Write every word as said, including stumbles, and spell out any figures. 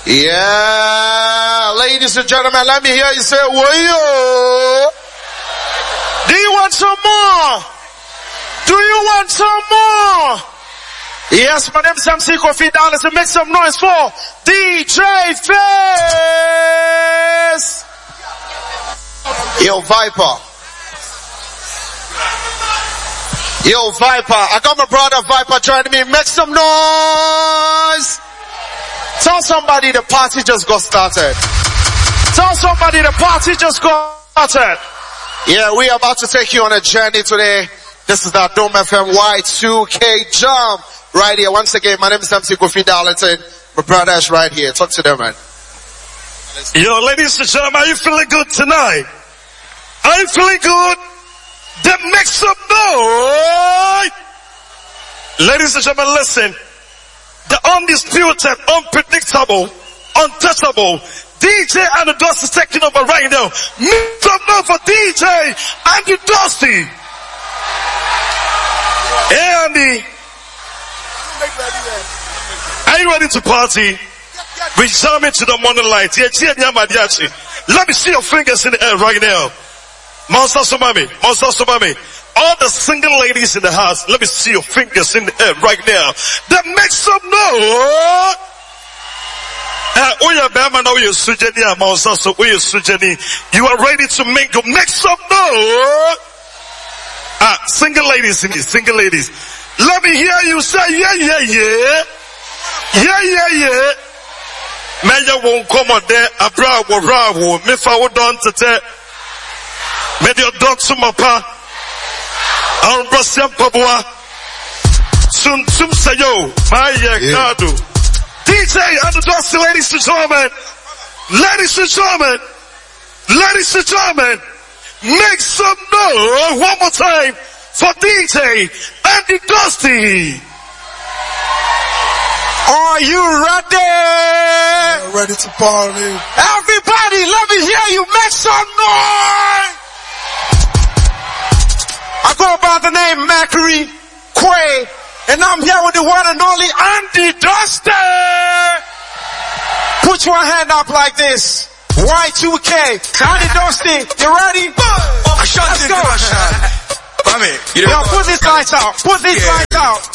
Yeah, ladies and gentlemen, let me hear you say, "Woyo." Do you want some more? Do you want some more? Yes, my name is M C Kofi Dallas, and make some noise for D J Face. Yo, Viper. Yo, Viper. I got my brother Viper joining me. Make some noise. Tell somebody the party just got started. Tell somebody the party just got started. Yeah, we are about to take you on a journey today. This is the Dome F M Y two K Jump right here. Once again, my name is M C Kofi Darlington. My brother is right here. Talk to them, man. Yo, ladies and gentlemen, are you feeling good tonight? Are you feeling good? Then make some noise. Ladies and gentlemen, listen. The undisputed, unpredictable, untouchable D J Andy Dusty is taking over right now. Make some noise for D J Andy Dusty. Hey, Andy. Are you ready to party? We jump into the morning light. Let me see your fingers in the air right now. Monster Somami, Monster Somami. All the single ladies in the house, let me see your fingers in the air right now. Then make some noise. You are ready to mingle. Make some noise. Ah, single ladies, single ladies. Let me hear you say yeah, yeah, yeah. Yeah, yeah, yeah. Man, you won't come on there. A bravo, bravo. Me forward on to tell. Me your dog to my pa. I'll brush your pabua. Soon, soon say yo. My yeah, D J Andy Dusty, ladies and gentlemen. Ladies and gentlemen. Ladies and gentlemen. Make some noise one more time for D J Andy Dusty. Are you ready? I'm ready to party. Everybody, let me hear you make some noise. I go by the name Macri Quay, and I'm here with the one and only Andy Dusty. Put your hand up like this. Y two K. Andy Dusty, you ready? Let's go. Yo, put this lights out. Put this lights out.